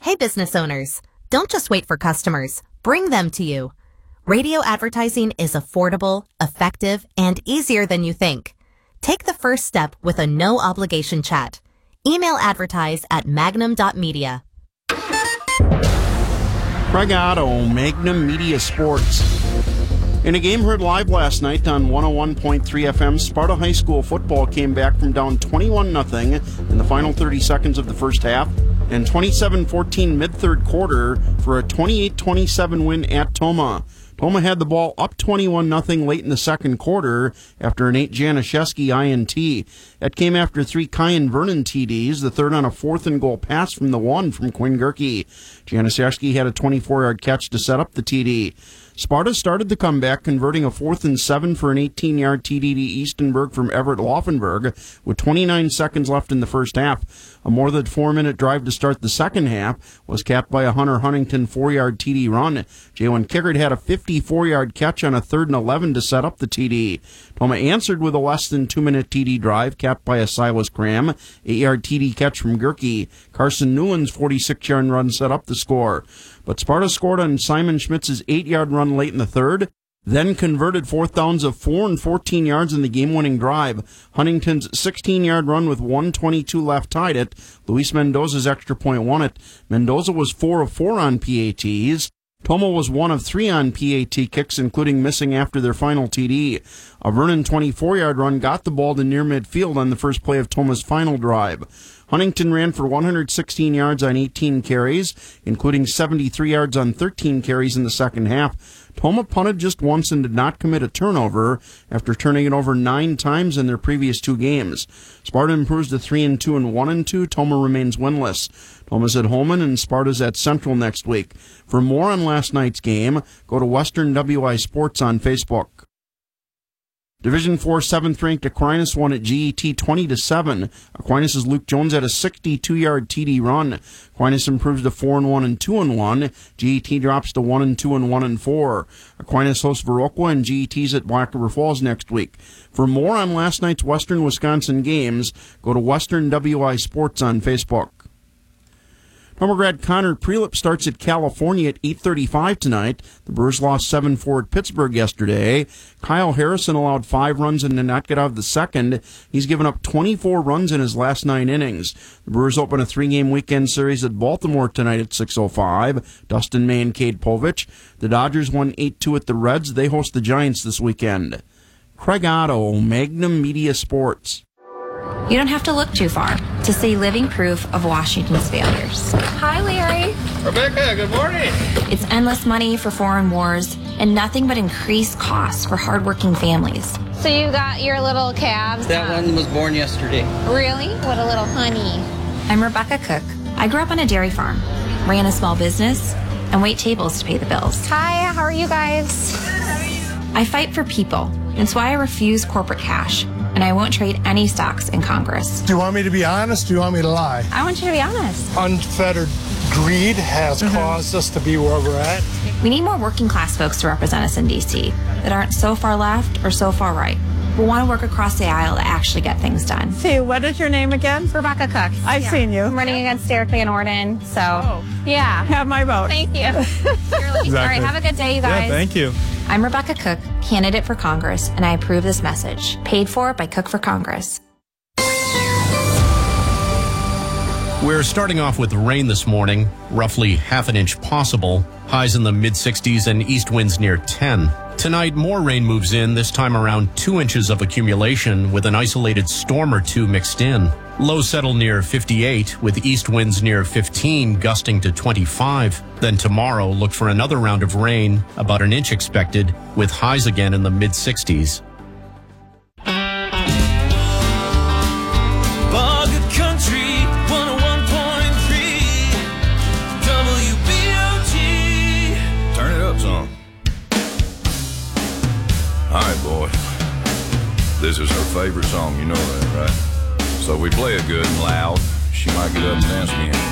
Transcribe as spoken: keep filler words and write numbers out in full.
Hey business owners, don't just wait for customers, bring them to you. Radio advertising is affordable, effective, and easier than you think. Take the first step with a no-obligation chat. Email advertise at magnum dot media. Craig Otto, Magnum Media Sports. In a game heard live last night on one oh one point three F M, Sparta High School football came back from down twenty-one nothing in the final thirty seconds of the first half and twenty-seven fourteen mid-third quarter for a twenty-eight twenty-seven win at Tomah. Tomah had the ball up twenty-one nothing late in the second quarter after an Nate Januszewski I N T. That came after three Kyan Vernon T Ds, the third on a fourth and goal pass from the one from Quinn Gerke. Januszewski had a twenty-four-yard catch to set up the T D. Sparta started the comeback, converting a fourth and seven for an eighteen-yard T D to Eastenburg from Everett Laufenberg with twenty-nine seconds left in the first half. A more than four-minute drive to start the second half was capped by a Hunter Huntington four-yard T D run. Jalen Kickert had a fifty-four-yard catch on a third and eleven to set up the T D. Tomah answered with a less than two-minute T D drive capped by a Silas Cram, eight-yard T D catch from Gerke. Carson Newland's forty-six-yard run set up the score. But Sparta scored on Simon Schmitz's eight-yard run late in the third, then converted fourth downs of four and fourteen yards in the game-winning drive. Huntington's sixteen-yard run with one twenty-two left tied it. Luis Mendoza's extra point won it. Mendoza was four of four on P A Ts. Tomah was one of three on P A T kicks, including missing after their final T D. A Vernon twenty-four-yard run got the ball to near midfield on the first play of Tomah's final drive. Huntington ran for one hundred sixteen yards on eighteen carries, including seventy-three yards on thirteen carries in the second half. Tomah punted just once and did not commit a turnover after turning it over nine times in their previous two games. Sparta improves to three and two and one and two. Tomah remains winless. Tomah's at Holman and Sparta's at Central next week. For more on last night's game, go to Western W I Sports on Facebook. Division four seventh-ranked Aquinas won at G E T twenty to seven. Aquinas' Luke Jones had a sixty-two-yard T D run. Aquinas improves to four and one and two and one. G E T drops to one and two and one and four. Aquinas hosts Viroqua and G E T's at Black River Falls next week. For more on last night's Western Wisconsin games, go to Western W I Sports on Facebook. Tomah grad Connor Prelip starts at California at eight thirty-five tonight. The Brewers lost seven four at Pittsburgh yesterday. Kyle Harrison allowed five runs and did not get out of the second. He's given up twenty-four runs in his last nine innings. The Brewers open a three-game weekend series at Baltimore tonight at six oh five. Dustin May and Cade Povich. The Dodgers won eight two at the Reds. They host the Giants this weekend. Craig Otto, Magnum Media Sports. You don't have to look too far to see living proof of Washington's failures. Hi, Larry. Rebecca, good morning. It's endless money for foreign wars and nothing but increased costs for hardworking families. So you got your little calves? That um, one was born yesterday. Really? What a little honey. I'm Rebecca Cook. I grew up on a dairy farm, ran a small business, and wait tables to pay the bills. Hi, how are you guys? I fight for people. It's why I refuse corporate cash, and I won't trade any stocks in Congress. Do you want me to be honest? Do you want me to lie? I want you to be honest. Unfettered greed has mm-hmm. caused us to be where we're at. We need more working class folks to represent us in D C that aren't so far left or so far right, but want to work across the aisle to actually get things done. See, what is your name again? Rebecca Cook. I've yeah. seen you. I'm running against Derek Van Orden, so oh. yeah. Have my vote. Thank you. Exactly. All right, have a good day, you guys. Yeah, thank you. I'm Rebecca Cook, candidate for Congress, and I approve this message. Paid for by Cook for Congress. We're starting off with rain this morning, roughly half an inch possible. Highs in the mid sixties and east winds near ten. Tonight, more rain moves in, this time around two inches of accumulation with an isolated storm or two mixed in. Lows settle near fifty-eight with east winds near fifteen, gusting to twenty-five. Then tomorrow, look for another round of rain, about an inch expected, with highs again in the mid sixties. All right, boy. This is her favorite song, you know that, right? So we play it good and loud. She might get up and dance again.